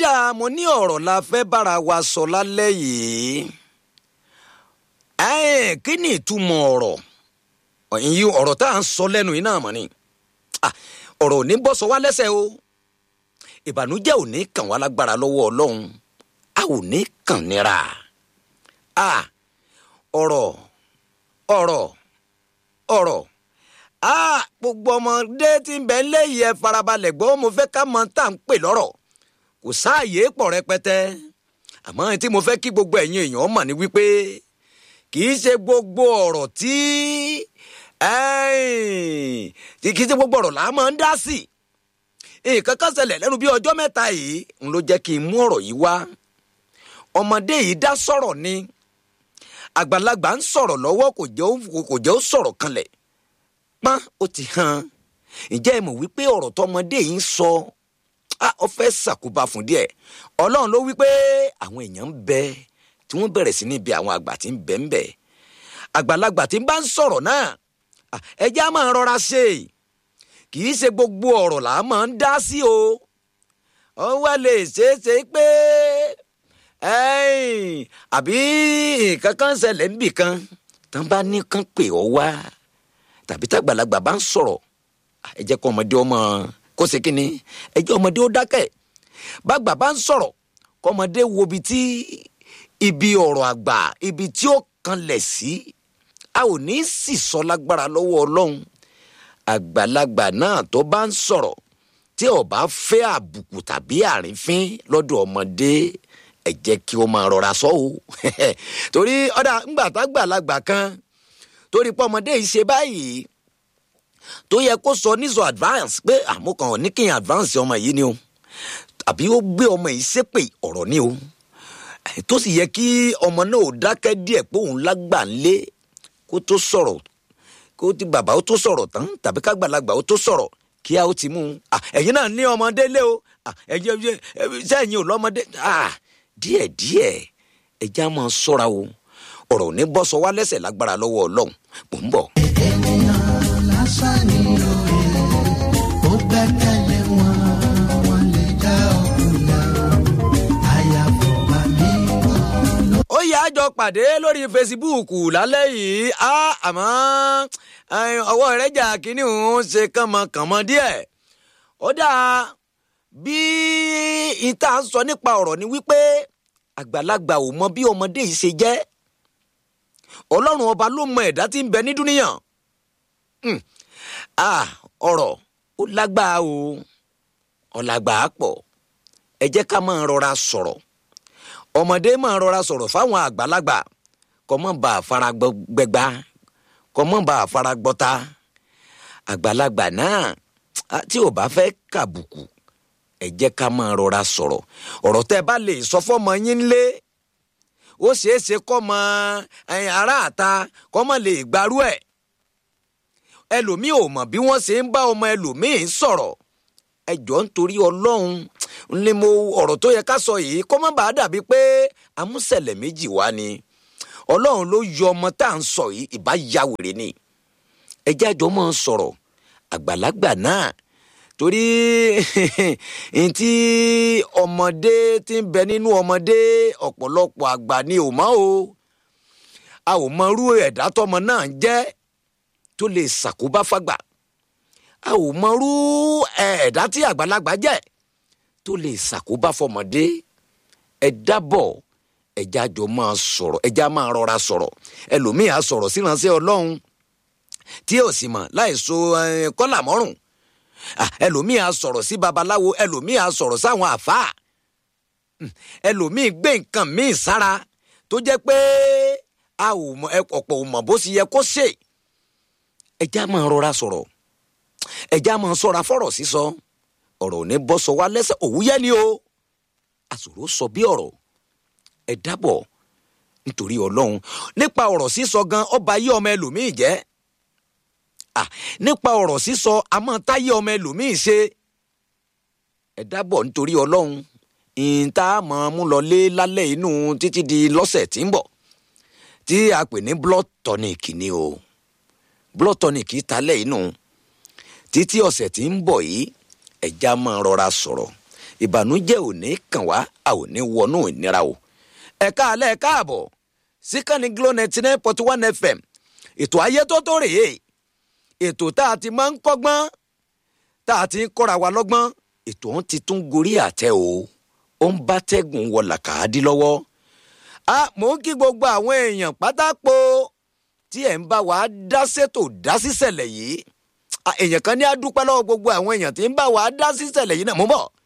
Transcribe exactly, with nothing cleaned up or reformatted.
dáa mo ní ọ̀rọ̀ la fẹ́ bára wa sọ lálẹ́ yìí. ẹ̀ kí ni ìtumọ̀ ọ̀rọ̀ ìyí ọ̀rọ̀ tá à ń sọ lẹ́nu yìí náà mọ̀ ni. ọ̀rọ̀ ò ní bọ́ sọ wá lẹ́sẹ̀ o. ìbànújẹ́ ò ní kàn wá lágbára lọ́wọ́ Ọlọ́run. a ò ní kàn nira. ọ̀rọ̀ ọ̀rọ̀ ọ̀rọ̀ gbogbo ọmọdé tí ń bẹ léyìí ẹ farabalẹ̀ gbọ́ mo fẹ́ ká mọ tá à ń pè lọ́rọ̀ kò sáàyè pọ̀ rẹpẹtẹ àmọ́ tí mo fẹ́ kí gbogbo ẹ̀yin èèyàn mọ̀ ní wípé kì í ṣe gbogbo ọ̀rọ̀ tí kì í ṣe gbogbo ọ̀rọ̀ là á máa ń dá sí nǹkan kan ṣẹlẹ̀ lẹ́nu bí ọjọ́ mẹ́ta yìí ń ló jẹ́ kí n mú ọ̀rọ̀ yìí wá ọmọdé yìí dá sọ̀rọ̀ ni àgbàlagbà ń sọ̀rọ̀ lọ́wọ́ kò jẹ́ ó sọ̀rọ̀ kanlẹ̀ pọ́n ó ti hàn ǹjẹ́ ẹ mọ̀ wípé ọ̀rọ̀ tọmọdé yìí ń sọ ọ fẹ́ ṣàkóbá fún díẹ̀ Ọlọ́run ló wípé àwọn èèyàn ń bẹ tí wọ́n bẹ̀rẹ̀ sí ní bí àwọn àgbà tí ń bẹ ń bẹ àgbàlagbà tí ń bá ń sọ̀rọ̀ náà ẹjẹ́ á máa rọra ṣe kì í ṣe gbogbo ọ̀rọ̀ là á máa ń dá sí o ọ wá lè ṣeé ṣe pé àbí nǹkan kan ṣẹlẹ̀ níbì kan tán bá ní kán pè ọ́ wá tàbí tàgbàlagbà bá ń sọ̀rọ̀ ẹ jẹ́ kó ọmọdé ọmọ kó ṣe kínní ẹ jẹ́ ọmọdé ó dákẹ́ bàgbà bá ń sọ̀rọ̀ kó ọmọdé wo ibi tí ibi ọ̀rọ̀ àgbà ibi tí ó kanlẹ̀ sí a ò ní sì sọ lágbára lọ́wọ́ Ọlọ́run àgbàlagbà náà tó bá ń sọ̀rọ̀ tí ó bá fẹ́ àbùkù tàbí àrífín lọ́dọ̀ ọmọdé ẹ jẹ́ kí ó máa rọra sọ o torí ọ̀dà ńgbà tágbàlagbà kan torí pé ọmọdé yìí ṣe báyìí tó yẹ kó sọ nísọ advance pé àmúkan ní kí n advance ọmọ yìí ni o àbí ó gbé ọmọ yìí ṣépè ọ̀rọ̀ ni o tó sì yẹ kí ọmọ náà ò dákẹ́ díẹ̀ pé òun lágbà ń lé kó tó sọ̀rọ̀ kó tí bàbá ó tó sọ̀rọ̀ tán tàbí kágbàlagbà ó tó sọ̀rọ̀ kí a ó ti mú un ẹ̀yin náà ní ọmọdé lé o sẹ́yìn ò lọ́mọdé díẹ̀díẹ̀ ẹ̀já máa ṣọ́ra o ọ̀rọ̀ ní bọ́ sọ wá lẹ́sẹ̀ lágbára lọ́wọ́ Ọlọ́run mò ń bọ̀. ènìyàn lásán ni òye ó gbẹ́kẹ̀lé wọn wọn lè já ọkùnrin àyàfọ̀ bàmí wọn. ó yá jọ pàdé lórí fesibúùkù lálẹ́ yìí á àmọ́ ọwọ́ rẹ̀ jà kínní òun ṣe kànmọ́kànmọ́ díẹ̀ ó dáa bí ìta sọ nípa ọ̀rọ̀ ni wípé àgbàlagbà ò mọ bí ọmọdé yìí ṣe jẹ́ Ọlọ́run ọba ló mọ ẹ̀dá tí ń bẹ ní dúníyàn ọ̀rọ̀ ó lágbàá o ọ̀làgbàá pọ̀ ẹ jẹ́ ká máa rọra sọ̀rọ̀ ọmọdé máa rọra sọ̀rọ̀ fáwọn àgbàlagbà kọ́ mọ́ bá àfara gbẹgbà kọ́ mọ́ bá àfara gbọ́ta àgbàlagbà náà tí ò bá fẹ́ kàbùkù ẹ jẹ́ ká máa rọra sọ̀rọ̀ ọ̀rọ̀ tẹ́ bá lè sọ fọ́mọ yín lé ó ṣeé ṣe kọ́ mọ aráàta kọ́ mọ lè gbarú ẹ̀ ẹlòmíì ò mọ̀ bí wọ́n ṣe ń bá ọmọ ẹlòmíì sọ̀rọ̀ ẹ jọ̀ọ́ nítorí Ọlọ́run ni mo ọ̀rọ̀ tó yẹ ká sọ yìí kó má bàa dàbí pé amúṣẹ̀lẹ̀ méjì wá ni Ọlọ́run ló yọ ọmọ tá à ń sọ yìí ìbá ya wèrè ni ẹ jẹ́ àjọ máa sọ̀rọ̀ àgbàlagbà náà torí ntí ọmọdé tí ń bẹ nínú ọmọdé ọ̀pọ̀lọpọ̀ àgbà ni ò mọ̀ o a ò mọ irú ẹ̀dá tọmọ náà ń jẹ́ tó lè ṣàkóbá fágbà a ò mọ irú ẹ̀dá tí àgbàlagbà jẹ́ tó lè ṣàkóbá fọmọdé ẹ dábọ̀ ẹja jọ máa sọ̀rọ̀ ẹja máa rọra sọ̀rọ̀ ẹlòmíì á sọ̀rọ̀ síránṣẹ́ Ọlọ́run tí ò sì mọ̀ láì so kọ́là mọ́rùn ẹlòmíì á sọ̀rọ̀ sí babaláwo ẹlòmíì á sọ̀rọ̀ sáwọn àfáà ẹlòmíì gbé nǹkan míì sára tó jẹ́ pé a ò mọ ọ̀pọ̀ ò mọ̀ bó sì yẹ kó ṣe ẹja máa rọra sọ̀rọ̀ ẹja máa ṣọ́ra fọ̀rọ̀ sísọ ọ̀rọ̀ ò ní bọ́ sọ wá lẹ́sẹ̀ òwúyẹ́ ni o àṣòro sọ bí ọ̀rọ̀ ẹ dábọ̀ nítorí Ọlọ́run nípa ọ̀rọ̀ sísọ gan ọba yí ọmọ ẹlòmíì jẹ́ nípa ọ̀rọ̀ sísọ àmọ́ táyé ọmọ ẹlòmíì ṣe ẹ dábọ̀ nítorí Ọlọ́run ìta mọ̀ mú lọ lé lálẹ́ inú títí di lọ́sẹ̀ tí ń bọ̀ tí a pè ní blood tonic ni o blood tonic talẹ̀ inú títí ọ̀sẹ̀ tí ń bọ̀ yìí ẹja máa rọra sọ̀rọ̀ ìbànújẹ́ ò ní kàn wá a ò ní wọnú ìnira o. ẹ̀ka alẹ́ ẹ̀ka àbọ̀ síkànnì Glo ninety nine point one F M ètò ayé tó tó rèé ètò tá a ti máa ń kọ́gbọ́n tá a ti ń kọ́ra wa lọ́gbọ́n ètò ọ̀hún ti tún gorí àtẹ o ó ń bá tẹ́gùn wọ làkàdí lọ́wọ́. a mò ń kí gbogbo àwọn èèyàn pátápó tí ẹ̀ ń bá wa dá sétò dá sísẹ̀lẹ̀ yìí èèyàn kan ní a dúpẹ́ lọ́wọ́ gbogbo àwọn èèyàn tí ń bá wa dá sísẹ̀lẹ̀ yìí náà mú bọ̀